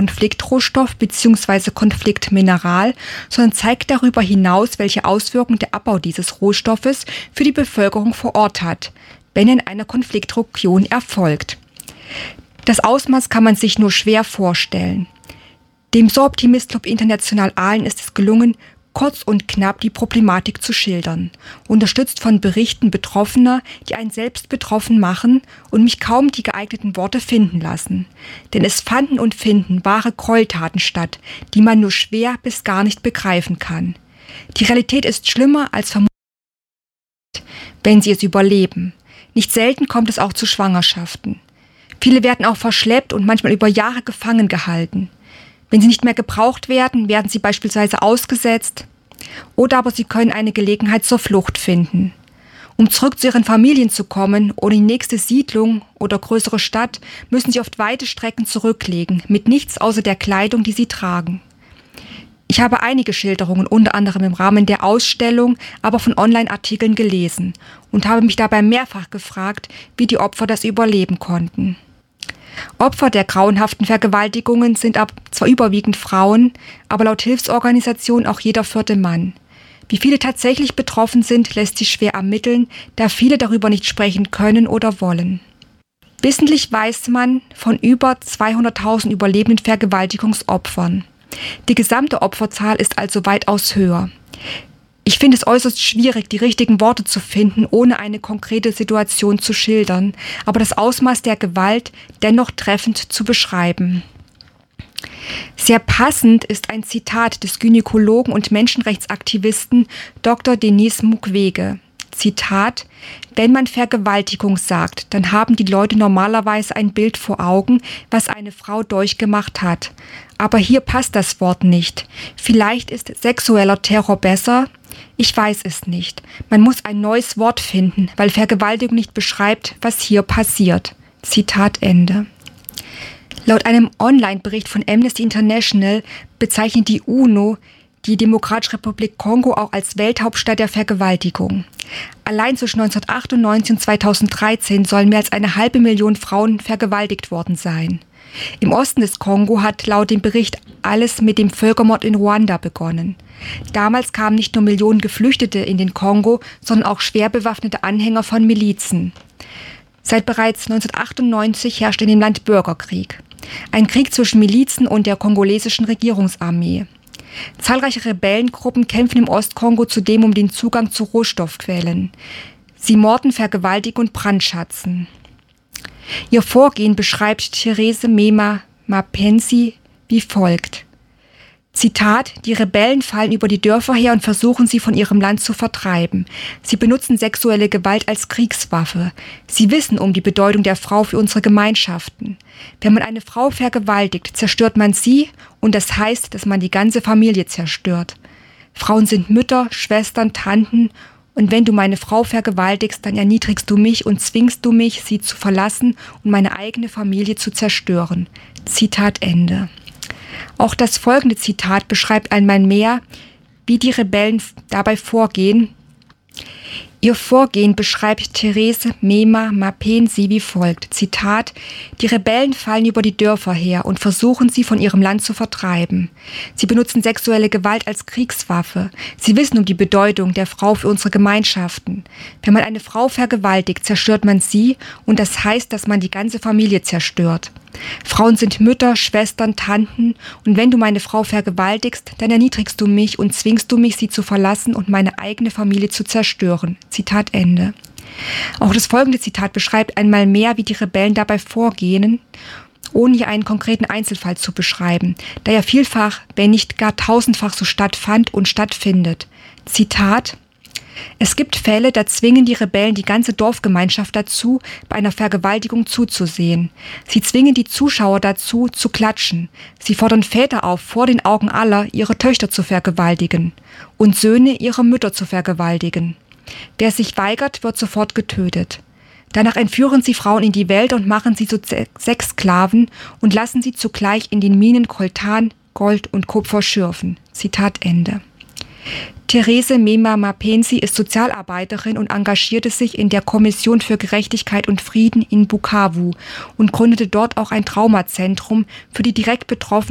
Konfliktrohstoff bzw. Konfliktmineral, sondern zeigt darüber hinaus, welche Auswirkungen der Abbau dieses Rohstoffes für die Bevölkerung vor Ort hat, wenn er in einer Konfliktregion erfolgt. Das Ausmaß kann man sich nur schwer vorstellen. Dem So-Optimist Club International Aalen ist es gelungen, kurz und knapp die Problematik zu schildern, unterstützt von Berichten Betroffener, die einen selbst betroffen machen und mich kaum die geeigneten Worte finden lassen. Denn es fanden und finden wahre Gräueltaten statt, die man nur schwer bis gar nicht begreifen kann. Die Realität ist schlimmer als vermutet, wenn sie es überleben. Nicht selten kommt es auch zu Schwangerschaften. Viele werden auch verschleppt und manchmal über Jahre gefangen gehalten. Wenn sie nicht mehr gebraucht werden, werden sie beispielsweise ausgesetzt oder aber sie können eine Gelegenheit zur Flucht finden. Um zurück zu ihren Familien zu kommen oder in die nächste Siedlung oder größere Stadt, müssen sie oft weite Strecken zurücklegen, mit nichts außer der Kleidung, die sie tragen. Ich habe einige Schilderungen, unter anderem im Rahmen der Ausstellung, aber von Online-Artikeln gelesen und habe mich dabei mehrfach gefragt, wie die Opfer das überleben konnten. Opfer der grauenhaften Vergewaltigungen sind zwar überwiegend Frauen, aber laut Hilfsorganisationen auch jeder 4. Mann. Wie viele tatsächlich betroffen sind, lässt sich schwer ermitteln, da viele darüber nicht sprechen können oder wollen. Wissentlich weiß man von über 200.000 überlebenden Vergewaltigungsopfern. Die gesamte Opferzahl ist also weitaus höher. Ich finde es äußerst schwierig, die richtigen Worte zu finden, ohne eine konkrete Situation zu schildern, aber das Ausmaß der Gewalt dennoch treffend zu beschreiben. Sehr passend ist ein Zitat des Gynäkologen und Menschenrechtsaktivisten Dr. Denis Mukwege. Zitat: Wenn man Vergewaltigung sagt, dann haben die Leute normalerweise ein Bild vor Augen, was eine Frau durchgemacht hat. Aber hier passt das Wort nicht. Vielleicht ist sexueller Terror besser? Ich weiß es nicht. Man muss ein neues Wort finden, weil Vergewaltigung nicht beschreibt, was hier passiert. Zitat Ende. Laut einem Online-Bericht von Amnesty International bezeichnet die UNO die Demokratische Republik Kongo auch als Welthauptstadt der Vergewaltigung. Allein zwischen 1998 und 2013 sollen mehr als 500.000 Frauen vergewaltigt worden sein. Im Osten des Kongo hat laut dem Bericht alles mit dem Völkermord in Ruanda begonnen. Damals kamen nicht nur Millionen Geflüchtete in den Kongo, sondern auch schwer bewaffnete Anhänger von Milizen. Seit bereits 1998 herrscht in dem Land Bürgerkrieg. Ein Krieg zwischen Milizen und der kongolesischen Regierungsarmee. Zahlreiche Rebellengruppen kämpfen im Ostkongo zudem um den Zugang zu Rohstoffquellen. Sie morden, vergewaltigen und brandschatzen. Ihr Vorgehen beschreibt Therese Mema Mapenzi wie folgt. Zitat: Die Rebellen fallen über die Dörfer her und versuchen, sie von ihrem Land zu vertreiben. Sie benutzen sexuelle Gewalt als Kriegswaffe. Sie wissen um die Bedeutung der Frau für unsere Gemeinschaften. Wenn man eine Frau vergewaltigt, zerstört man sie und das heißt, dass man die ganze Familie zerstört. Frauen sind Mütter, Schwestern, Tanten und wenn du meine Frau vergewaltigst, dann erniedrigst du mich und zwingst du mich, sie zu verlassen und meine eigene Familie zu zerstören. Zitat Ende. Auch das folgende Zitat beschreibt einmal mehr, wie die Rebellen dabei vorgehen. Ihr Vorgehen beschreibt Therese Mema Mapenzi wie folgt. Zitat: Die Rebellen fallen über die Dörfer her und versuchen, sie von ihrem Land zu vertreiben. Sie benutzen sexuelle Gewalt als Kriegswaffe. Sie wissen um die Bedeutung der Frau für unsere Gemeinschaften. Wenn man eine Frau vergewaltigt, zerstört man sie und das heißt, dass man die ganze Familie zerstört. Frauen sind Mütter, Schwestern, Tanten und wenn du meine Frau vergewaltigst, dann erniedrigst du mich und zwingst du mich, sie zu verlassen und meine eigene Familie zu zerstören. Zitat Ende. Auch das folgende Zitat beschreibt einmal mehr, wie die Rebellen dabei vorgehen, ohne hier einen konkreten Einzelfall zu beschreiben, da er vielfach, wenn nicht gar tausendfach so stattfand und stattfindet. Zitat: Es gibt Fälle, da zwingen die Rebellen die ganze Dorfgemeinschaft dazu, bei einer Vergewaltigung zuzusehen. Sie zwingen die Zuschauer dazu, zu klatschen. Sie fordern Väter auf, vor den Augen aller ihre Töchter zu vergewaltigen und Söhne ihre Mütter zu vergewaltigen. Wer sich weigert, wird sofort getötet. Danach entführen sie Frauen in die Welt und machen sie zu Sexsklaven und lassen sie zugleich in den Minen Coltan, Gold und Kupfer schürfen. Zitat Ende. Therese Mema Mapenzi ist Sozialarbeiterin und engagierte sich in der Kommission für Gerechtigkeit und Frieden in Bukavu und gründete dort auch ein Traumazentrum für die direkt Betroffenen